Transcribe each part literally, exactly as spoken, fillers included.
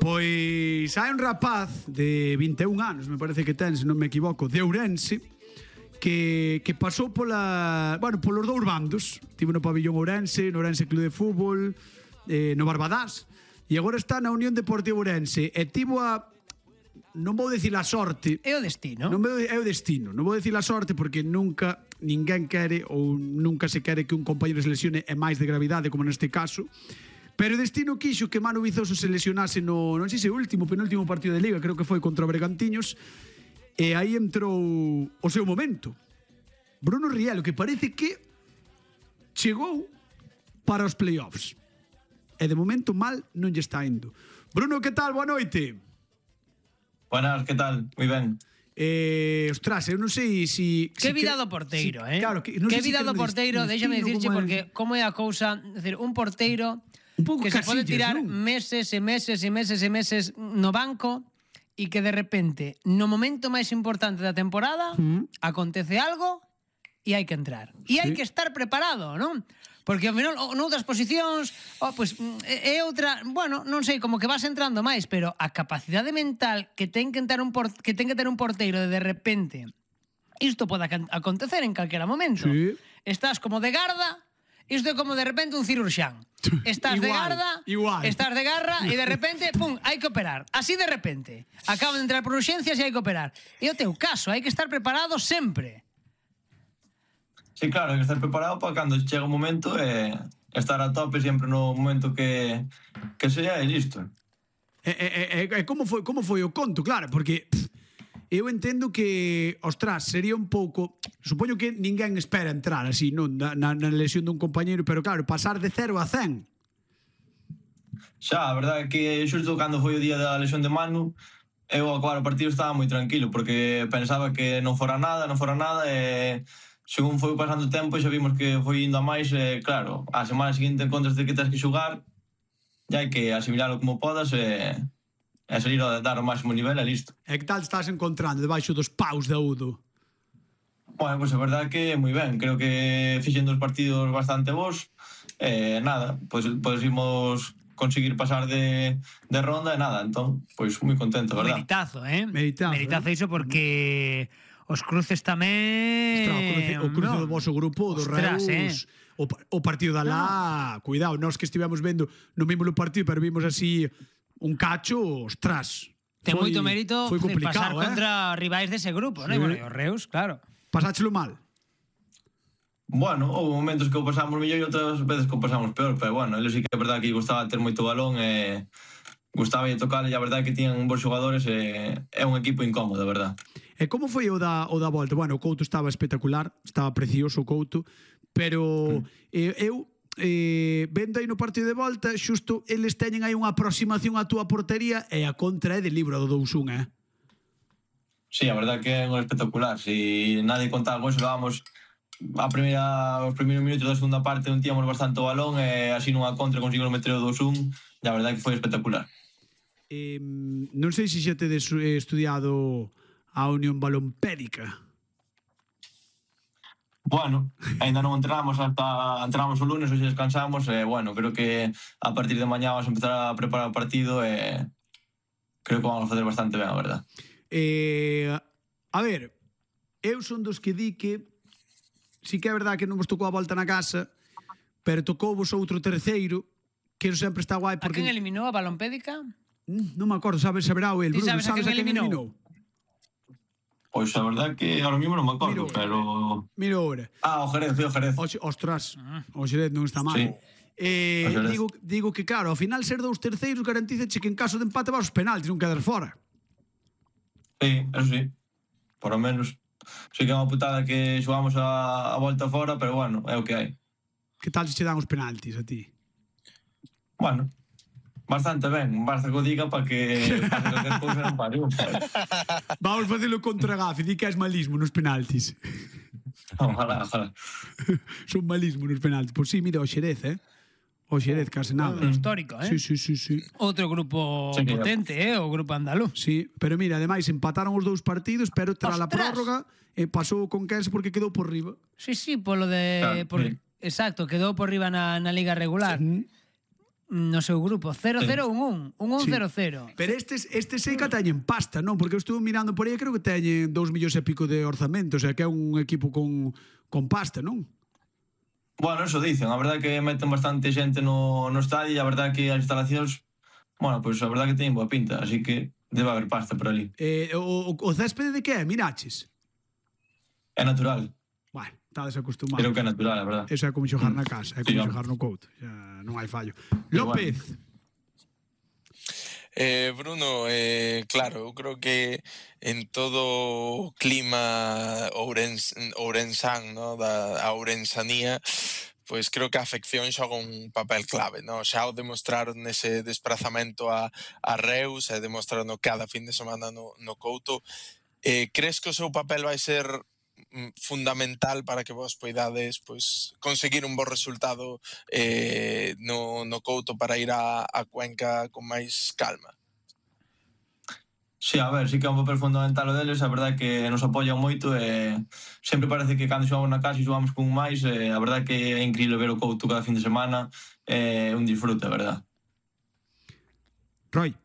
Pois hai un rapaz de vinte e un anos, me parece que ten, se non me equivoco, de Ourense, que, que pasou pola, bueno, polos dous bandos. Tivo no pabillón Ourense, no Ourense Club de Fútbol, eh, no Barbadás, e agora está na Unión Deportiva Ourense, e tivo a, non vou dicir a sorte, é o destino, non vou, é o destino, non vou dicir a sorte porque nunca ninguén quere ou nunca se quere que un compañero se lesione é máis de gravidade como neste caso. Pero o destino quixo que Manu Vizoso se lesionase no, non sei se o último, penúltimo partido de Liga, creo que foi contra o Bergantiños, e aí entrou o seu momento. Bruno Rielo, que parece que chegou para os playoffs. E de momento mal non lle está indo. Bruno, que tal? Boa noite. Buenas, que tal? Moi ben. Eh, ostras, eu non sei si... Que si vida que, do porteiro, si, eh? Claro, que, non que sei vida si do porteiro, déxame dicirche, porque como é a cousa, decir, un porteiro un pouco que se pode tirar non? meses e meses e meses e meses no banco e que de repente, no momento máis importante da temporada, mm. acontece algo e hai que entrar. E sí. hai que estar preparado, non? Porque ao final, noutras posicións, oh, pues, é outra, bueno, non sei, como que vas entrando máis, pero a capacidade mental que ten que, entrar un por, que ten que ter un porteiro de de repente, isto pode acontecer en calquera momento. Sí. Estás como de garda, isto é como de repente un cirurxán. Estás igual, de garda, igual. estás de garra e de repente, pum, hai que operar. Así de repente. Acaban de entrar por urxencias e hai que operar. E o teu caso, hai que estar preparado sempre. Sí, claro, hai que estar preparado para cando chega o momento e estar a tope sempre no momento que, que sea e listo. E, e, e, e como, foi, como foi o conto, claro, porque pff, eu entendo que, ostras, sería un pouco... Supoño que ninguén espera entrar así, non, na, na lesión dun compañeiro, pero claro, pasar de cero a cen. Xa, a verdade é que xusto cando foi o día da lesión de Manu, eu ao acabar o partido estaba moi tranquilo, porque pensaba que non fora nada, non fora nada, e según foi pasando o tempo xa vimos que foi indo a máis, e claro, a semana seguinte encontras de que tens que xogar, e hai que asimilalo como podas e, e salir a dar o máximo nivel e listo. E que tal estás encontrando debaixo dos paus de Udo? Bueno, pois pues a verdade que moi ben, creo que fixen dos partidos bastante bons, e nada, pois, pois imos conseguir pasar de, de ronda e nada, entón, pois moi contento, verdad? Meritazo, eh? Meritazo, Meritazo eh? iso porque os cruces tamén... Ostras, o cruce, o cruce no. do vosso grupo, dos Reus, eh? o, o partido da lá, no. Cuidado, nós que estivemos vendo no mesmo partido, pero vimos así un cacho, ostras. Ten foi, moito mérito foi complicado, pasar eh? contra rivais dese grupo, sí. ¿no? E bueno, e os Reus, claro. Pasáchelo mal? Bueno, houve momentos que o pasamos mellor e outras veces que o pasamos peor, pero bueno, eles sí que é verdade que gustaba ter moito balón e gustaba de tocar, e a verdade que tiñan bons xogadores e é un equipo incómodo, a verdade. E como foi o da, o da volta? Bueno, o Couto estaba espectacular, estaba precioso o Couto, pero mm. eh, eu eh, vendo aí no partido de volta, xusto eles teñen aí unha aproximación á túa portería e a contra é de libro do dous un, eh? Sí, a verdade que é un espectacular. Si nadie contaba con eso, dábamos a primeira, os primeiros minutos da segunda parte non tíamos bastante o balón e así nunha contra conseguimos meter o dous un e a verdade que foi espectacular. Eh, non sei se xa tedes estudiado a Unión Balompédica. Bueno, ainda non entramos hasta entramos o lunes, hoxe descansamos e bueno, creo que a partir de mañá vamos a empezar a preparar o partido e creo que vamos a facer bastante ben, a verdade. Eh, a ver, eu son dos que di que sí que é verdade que non vos tocou a volta na casa, pero tocou vos outro terceiro, que sempre está guai porque... A quen eliminou a Balompédica? Mm, non me acordo, sabes, saberá o el, Bruno, sabes, sabes a a quen eliminou? eliminou? Pois a verdade que ahora mismo non me acordo, Miro, pero... Mira ahora. Ah, o Jerez, o Jerez. O, ostras, o Xerez non está mal. Sí. Eh, digo, digo que claro, ao final ser dous terceiros garantíceche que en caso de empate vas aos penaltis, non quedar fora. Sí, eso sí. Por lo menos. Sí que é unha putada que xogamos a, a volta fora, pero bueno, é o que hai. Que tal se che dan os penaltis a ti? Bueno, bastante ben. Basta que o diga para que para que calquer cousa non pare. Vamos facelo contra Gafi, di que és malismo nos penaltis. Ojalá, ojalá. Son malismo nos penaltis. Pois sí, mira, o Xerez, eh? O Xerez, case nada. Un histórico, eh? Sí, sí, sí, sí. Outro grupo sí, potente, eh? O grupo andaluz. Sí, pero mira, ademais empataron os dous partidos, pero tras a Ostras. prórroga eh, pasou o Conquense porque quedou por riba. Sí, sí, polo de... Claro, por, sí. Exacto, quedou por riba na, na Liga regular. Mm. no seu grupo. cero cero un un. un un Sí. cero cero. Pero estes, estes sei que teñen pasta, non? Porque eu estuve mirando por aí, creo que teñen dous millóns e pico de orzamento, o sea, que é un equipo con, con pasta, non? Bueno, eso dicen, a verdade que meten bastante xente no, no estadio e a verdade que as instalacións, bueno, pois pues, a verdade que teñen boa pinta, así que debe haber pasta por ali. Eh, o, o céspede de que é? Miraches? É natural, Bueno, estades acostumado. creo que é natural, a verdade. Eso é como xogar na casa, é Sí, como home. xogar no Couto. Xa non hai fallo. Igual. López, Eh, Bruno, eh, claro, eu creo que en todo o clima ourens, ourensán, ¿no? da a ourensanía, pois creo que a afección xoga un papel clave, ¿no? Xa o demostraron nese desplazamento a, a Reus e demostraron cada fin de semana no, no Couto. Eh, crees que o seu papel vai ser mm, fundamental para que vos poidades pois, conseguir un bo resultado eh, no, no Couto para ir a, a Cuenca con máis calma? Sí, a ver, sí que é un papel fundamental o deles, a verdade que nos apoian moito e sempre parece que cando xogamos na casa e xogamos con un máis, e a verdade que é incrível ver o Couto cada fin de semana, é un disfrute, a verdade. Roy.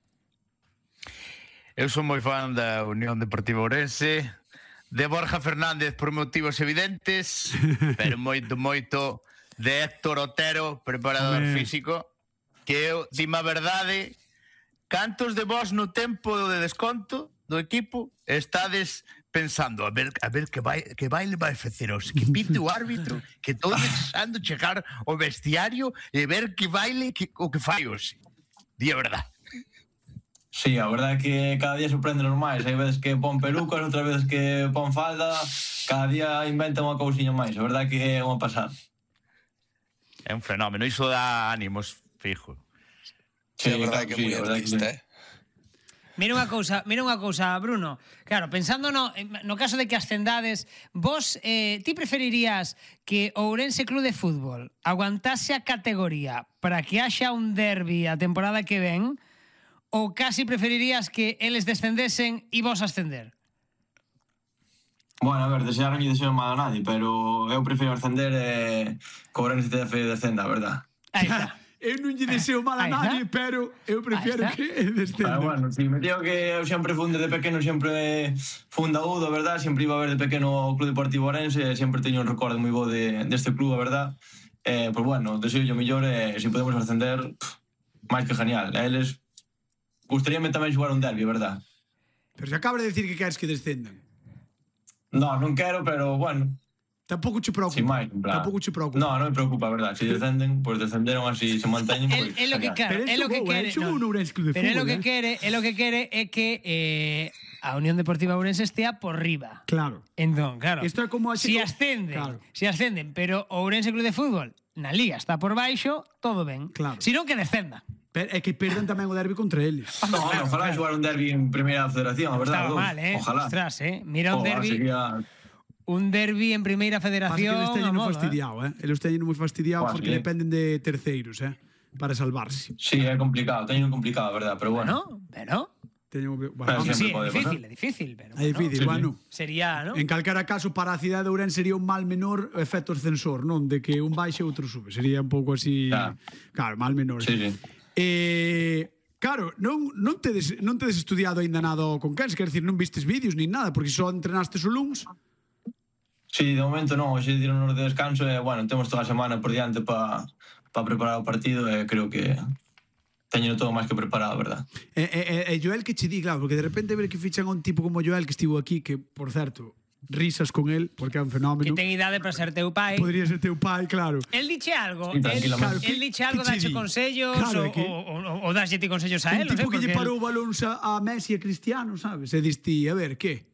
Eu son moi fan da Unión Deportiva Ourense, de Borja Fernández por motivos evidentes, pero moito, moito de Héctor Otero, preparador Hombre. físico, que eu, dime a verdade, cantos de vos no tempo de desconto do equipo estades pensando a ver a ver que vai que baile vai facer os que pite o árbitro, que todos desexando chegar ao vestiario e ver que baile que, o que fai hoxe. Di a verdade. Sí, a verdade é que cada día sorprende máis. Hai veces que pon perucas, outras veces que pon falda, cada día inventa unha cousiña máis. A verdade é que é unha pasada. É un fenómeno, iso dá ánimos, fijo. Sí, a verdade que é sí, moi a verdade que artista, sí. eh? Mira unha cousa, mira unha cousa, Bruno. Claro, pensando no, no caso de que ascendades, vos, eh, ti preferirías que o Ourense Club de Fútbol aguantase a categoría para que haxa un derbi a temporada que ven, ou casi preferirías que eles descendesen e vos ascender? Bueno, a ver, desear non lle deseo mal a nadie, pero eu prefiro ascender e que o Ourense T F descenda, a verdade. Aí está. Eu non lle deseo mal a Ahí está. nadie, pero eu prefiero Ahí está. que descenda. Pero bueno, si me digo que eu sempre fun desde pequeno, sempre fun da U D, a verdad, sempre iba a ver de pequeno o Club Deportivo Ourense, e sempre teño un recordo moi bo de, deste club, a verdad. Eh, pues bueno, deseo yo mellor e se podemos ascender, pff, máis que genial. A eles gustaríame tamén xogar un derbi, a verdad. Pero se acaba de decir que queres que descendan. No, non quero, pero bueno, Tampouco che preocupa. sin máis, en plan. Tampouco che preocupa. No, non me preocupa, a verdad. Se descenden, pues descenderon así, se manteñen, El, pues é lo que genial. claro, Pero é él lo que xogou, quere. eh, xogou no. no Ourense Club de Pero é lo Fútbol, que eh. quere, é lo que quere é que eh, a Unión Deportiva Ourense estea por riba. Claro. Entón, claro. Isto é como así si co- ascenden, Claro. si ascenden, pero o Ourense Club de Fútbol na liga está por baixo, todo ben. Claro. Si non que descenda. Pero é que perdan tamén o derbi contra eles. No, Claro, ojalá claro. xogar un derbi en Primeira Federación, a verdad. Estaba dos. mal, eh? Ojalá. Ostras, eh? Mira un Joder, derbi, sería... un derbi en Primeira Pasa que Federación eles a teñen modo, eh? fastidiado, eh? Eles teñen moi fastidiado Buah, porque sí. dependen de terceiros, eh? Para salvarse. Sí, é complicado, teño complicado, a verdad, pero bueno. Bueno, pero... Teñen, Pero bueno, Aunque sí, siempre é pode difícil, pasar. é difícil, pero... é difícil, Sí, sí. bueno. Sería, ¿no? En calquera caso, para a cidade de Ourense sería un mal menor o efecto ascensor, non? De que un baixe e outro sube. Sería un pouco así... Claro. Claro, mal menor. Sí, sí. Eh, claro, non, non, tedes, non tedes estudiado aínda nada o Conquense, quer decir, non vistes vídeos nin nada, porque só entrenaste o luns. Sí, de momento non, hoxe dieron unos de descanso e, bueno, temos toda a semana por diante para pa preparar o partido e creo que teño todo máis que preparado, a verdad. E, e, e Joel que che di, claro, porque de repente ver que fichan a un tipo como Joel que estivo aquí, que, por certo, risas con él, porque é un Que fenómeno. ten idade para ser teu pai. Podría ser teu pai, claro. El diche algo, Sí, el, tranquilamente. el diche algo, Que che dache di? consellos Claro, o, é que- o, o, o dache ti consellos a Un él, non sei, tipo que lle porque parou el- balóns a, a Messi e a Cristiano, sabes? E diste, a ver, que?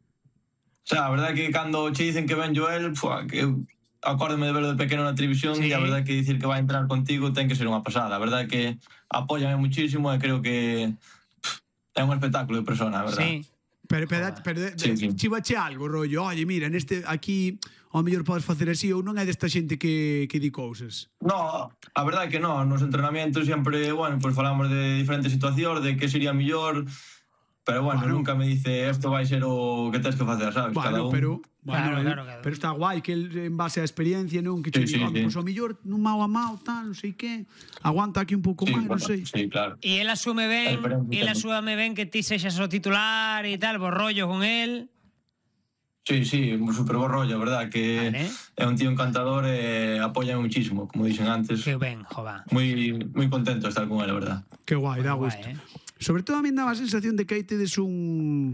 O sea, a verdad que cando che dicen que ven Joel, pua, que eu acórdome de verlo de pequeno na televisión Sí. e a verdad que dicir que vai entrar contigo ten que ser unha pasada. A verdad que apóyame muchísimo e creo que pff, é un espectáculo de persona, a verdad. Sí. Pero, pero, pero Sí, sí. chivache algo, rollo, oye, mira, neste aquí ao mellor podes facer así ou non é desta xente que, que di cousas. No, a verdade que no, nos entrenamientos sempre, bueno, pues falamos de diferentes situacións, de que sería mellor, Pero bueno, Bueno. nunca me dice esto vai ser o que tens que facer, sabes? Cada Bueno, un... pero bueno, Claro, eh, claro, claro. pero está guai que el en base á experiencia, non, que che Sí, sí, diga, sí. pois ao mellor nun mau a mau, tal, non sei que, aguanta aquí un pouco Sí, máis, non bueno, sei. sí, claro. E él asume ben, Esperemos que él temos. asume ben que ti sexas o titular e tal, vos rollo con él. Sí, sí, un super bo rollo, verdad, que Vale. é un tío encantador e apoia muchísimo, como dixen antes. Que ben, jova. Moi moi contento de estar con él, verdad. Que guai, dá Moi gusto. guai, eh. Sobre todo a mí daba a sensación de que aí tedes un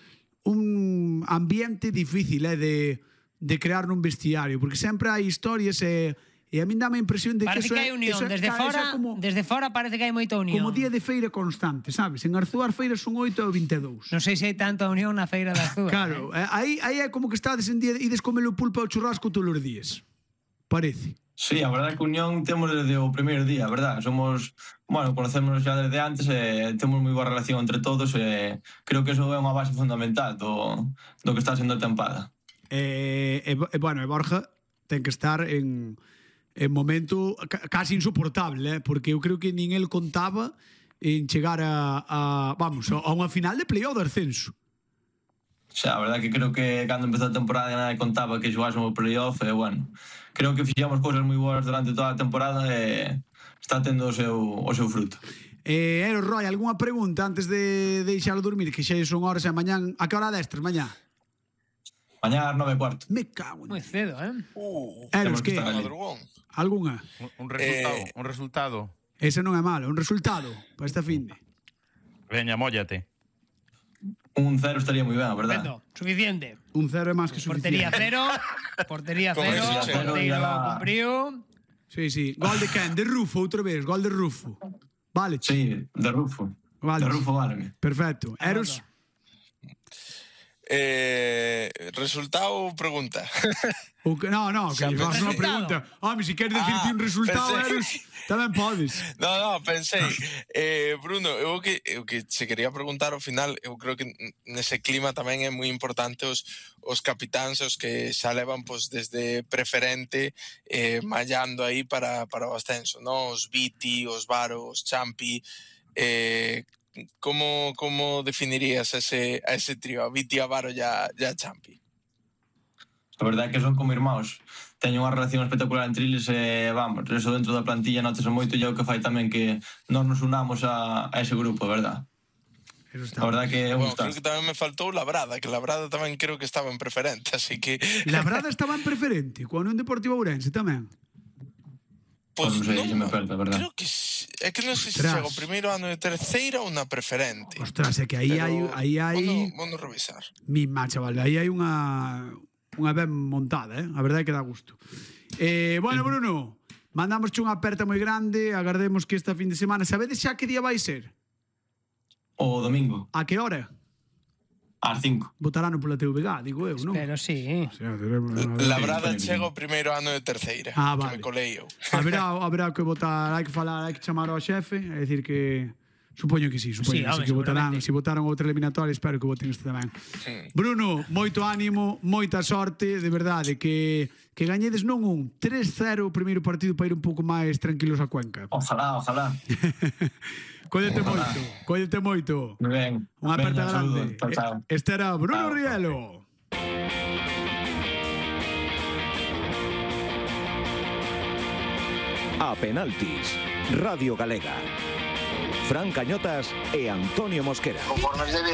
un ambiente difícil, eh, de de crear nun vestiario, porque sempre hai historias e e a mí dá a impresión de Parece que eso que é- hai unión, eso é- desde ca- eso é fora, como desde fora parece que hai moita unión. como día de feira constante, sabes? En Arzúa as feiras son oito e vinte e dous. Non sei se hai tanta unión na feira da Azúa. Claro, eh. eh, aí, aí é como que estades en día, ides comer o pulpo ao churrasco todos os días. Parece. Sí, a verdad que unión temos desde o primeiro día, verdad? Somos, bueno, conocémonos xa desde antes e temos moi boa relación entre todos e creo que eso é unha base fundamental do, do que está sendo a tempada. E, e, e bueno, e Borja ten que estar en en momento ca- casi insoportable, eh? Porque eu creo que nin el contaba en chegar a, a vamos, a unha final de playoff do ascenso. Xa, a verdad que creo que cando empezou a temporada nadie contaba que xogásemos o playoff e, bueno, creo que fixamos cousas moi boas durante toda a temporada e está tendo o seu, o seu fruto. Eh, Ero, Roy, algunha pregunta antes de deixalo dormir? Que xa son horas e mañán... A que hora destres mañá? Mañá ás nove e cuarto. Me cago en... Moi cedo, eh? Uh, Eros, temos que que? estar ali. madrugón. Algunha? Un, un resultado, Eh, un resultado. Ese non é malo. Un resultado para esta finde. Veña, móllate. Un cero estaría moi ben, a verdad? Perfecto, suficiente. Un cero é máis que Portería suficiente. cero, portería Con cero, ese chelo porteiro ya la- cumpriu. Sí, sí. Gol de Ken, de Rufo, outra vez. Gol de Rufo. Vale, che. Sí, de Rufo. Vale. De Rufo váleme. Perfecto. Eros, Eh, resultado ou pregunta? o que, no, no, que Xa lle fagas unha pensei. pregunta. Home, se queres decirte Ah, un resultado, pensei. Eros, tamén podes. No, no, pensei. Eh, Bruno, eu que, eu que se quería preguntar ao final, eu creo que nese clima tamén é moi importante os, os capitáns, os que xa levan pues, desde preferente eh, mallando aí para, para o ascenso, no? Os Viti, os Varo, os Champi. Eh, como, como definirías ese, a ese trío, a Viti, a Varo e a, e a Champi? A verdade é que son como irmãos. Teño unha relación espectacular entre eles e, vamos, eso dentro da plantilla notase moito e é o que fai tamén que nós nos unamos a, a ese grupo, verdad? Eso A está. verdade que é un Bueno, creo gustazo. que tamén me faltou Labrada, que Labrada tamén creo que estaba en preferente, así que... Labrada estaba en preferente, coa Unión Deportiva Ourense tamén. Pois Non sei se me perdo, a verdad. Creo que sí. É que non sei se Ostras. chega o primeiro ano de terceira ou na preferente. Ostras, é que aí hai, aí hai... Vamos revisar. Mima, chaval, aí hai unha unha ben montada, eh? A verdade é que dá gusto. Eh, bueno, Bruno, mandamos unha aperta moi grande, agardemos que esta fin de semana, sabedes xa que día vai ser? O domingo, A que hora? ás cinco. Votarano pola T V G, digo eu, non? Pero sí. O sea, teremos- a ver. Labrada sí. chega o primeiro ano de terceira. Ah, que vale. me colei eu. Haberá, haberá que votar, hai que falar, hai que chamar ao xefe, é dicir que supoño que sí, supoño Sí, que, sí, home, que votarán, seguramente. se votaron outra eliminatoria, espero que voten este tamén. Mm. Bruno, moito ánimo, moita sorte, de verdade, que que gañedes non un tres cero o primeiro partido para ir un pouco máis tranquilos a Cuenca. Ojalá, ojalá. Cóllete moito, cóllete moito. Moi ben. Unha aperta Veña, grande. saludos. Chao, chao. Eh, Este era Bruno Chao. Rielo. A penaltis, Radio Galega. Fran Cañotas e Antonio Mosquera. Conforme se ve